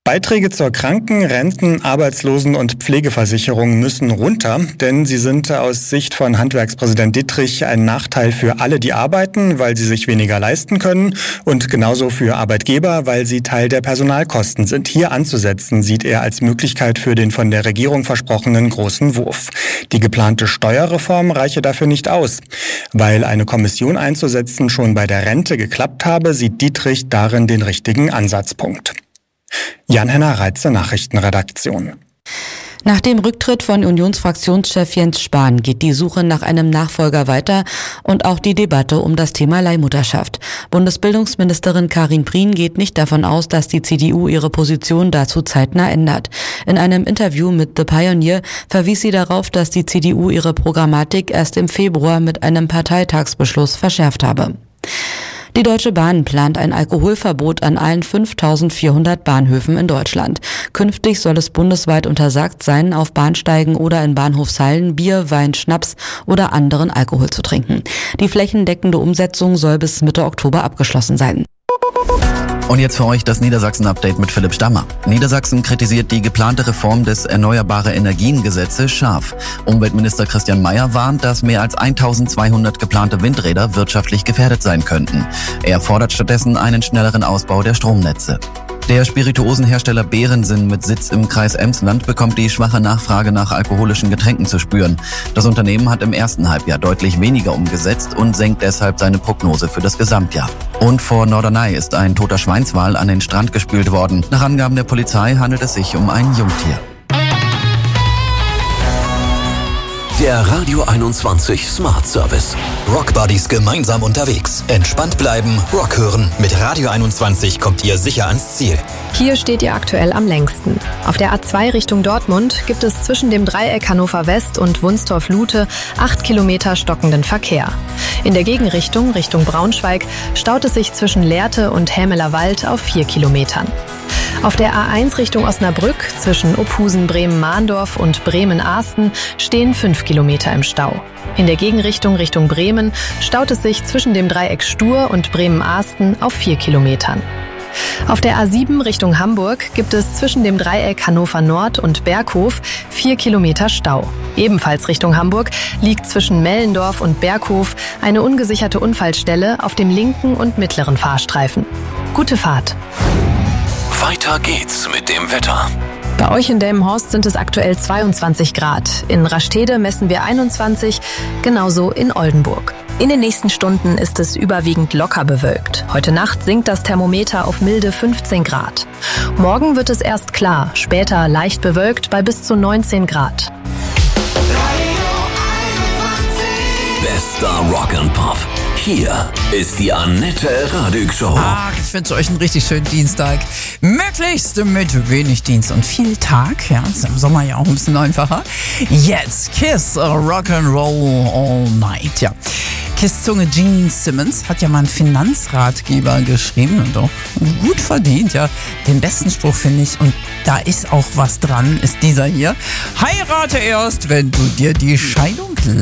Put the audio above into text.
Beiträge zur Kranken-, Renten-, Arbeitslosen- und Pflegeversicherung müssen runter, denn sie sind aus Sicht von Handwerkspräsident Dittrich ein Nachteil für alle, die arbeiten, weil sie sich weniger leisten können, und genauso für Arbeitgeber, weil sie Teil der Personalkosten sind. Hier anzusetzen sieht er als Möglichkeit für den von der Regierung versprochenen großen Wurf. Die geplante Steuerreform reiche dafür nicht aus. Weil eine Kommission einzusetzen schon bei der Rente geklappt habe, sieht Dittrich darin den richtigen Ansatzpunkt. Jan-Henner Reitze, Nachrichtenredaktion. Nach dem Rücktritt von Unionsfraktionschef Jens Spahn geht die Suche nach einem Nachfolger weiter und auch die Debatte um das Thema Leihmutterschaft. Bundesbildungsministerin Karin Prien geht nicht davon aus, dass die CDU ihre Position dazu zeitnah ändert. In einem Interview mit The Pioneer verwies sie darauf, dass die CDU ihre Programmatik erst im Februar mit einem Parteitagsbeschluss verschärft habe. Die Deutsche Bahn plant ein Alkoholverbot an allen 5.400 Bahnhöfen in Deutschland. Künftig soll es bundesweit untersagt sein, auf Bahnsteigen oder in Bahnhofshallen Bier, Wein, Schnaps oder anderen Alkohol zu trinken. Die flächendeckende Umsetzung soll bis Mitte Oktober abgeschlossen sein. Und jetzt für euch das Niedersachsen-Update mit Philipp Stammer. Niedersachsen kritisiert die geplante Reform des Erneuerbare-Energien-Gesetzes scharf. Umweltminister Christian Mayer warnt, dass mehr als 1.200 geplante Windräder wirtschaftlich gefährdet sein könnten. Er fordert stattdessen einen schnelleren Ausbau der Stromnetze. Der Spirituosenhersteller Berensen mit Sitz im Kreis Emsland bekommt die schwache Nachfrage nach alkoholischen Getränken zu spüren. Das Unternehmen hat im ersten Halbjahr deutlich weniger umgesetzt und senkt deshalb seine Prognose für das Gesamtjahr. Und vor Norderney ist ein toter Schweinswal an den Strand gespült worden. Nach Angaben der Polizei handelt es sich um ein Jungtier. Der Radio 21 Smart Service. Rock Buddies gemeinsam unterwegs. Entspannt bleiben, Rock hören. Mit Radio 21 kommt ihr sicher ans Ziel. Hier steht ihr aktuell am längsten. Auf der A2 Richtung Dortmund gibt es zwischen dem Dreieck Hannover West und Wunstorf-Lute 8 Kilometer stockenden Verkehr. In der Gegenrichtung, Richtung Braunschweig, staut es sich zwischen Lehrte und Hämeler Wald auf 4 Kilometern. Auf der A1 Richtung Osnabrück zwischen Ophusen, Bremen-Mahndorf und Bremen-Ahsten stehen 5 Kilometer im Stau. In der Gegenrichtung Richtung Bremen staut es sich zwischen dem Dreieck Stur und Bremen-Ahsten auf 4 Kilometern. Auf der A7 Richtung Hamburg gibt es zwischen dem Dreieck Hannover Nord und Berghof 4 Kilometer Stau. Ebenfalls Richtung Hamburg liegt zwischen Mellendorf und Berghof eine ungesicherte Unfallstelle auf dem linken und mittleren Fahrstreifen. Gute Fahrt! Weiter geht's mit dem Wetter. Bei euch in Delmenhorst sind es aktuell 22 Grad. In Rastede messen wir 21, genauso in Oldenburg. In den nächsten Stunden ist es überwiegend locker bewölkt. Heute Nacht sinkt das Thermometer auf milde 15 Grad. Morgen wird es erst klar, später leicht bewölkt bei bis zu 19 Grad. Bester Rock and Pop. Hier ist die Annette Radig Show. Ach, ich wünsche euch einen richtig schönen Dienstag. Möglichst mit wenig Dienst und viel Tag. Ja, ist im Sommer ja auch ein bisschen einfacher. Jetzt Kiss Rock'n'Roll All Night. Ja. Kiss-Zunge Gene Simmons hat ja mal einen Finanzratgeber geschrieben und auch gut verdient. Ja, den besten Spruch finde ich, und da ist auch was dran, ist dieser hier. Heirate erst, wenn du dir die Scheidung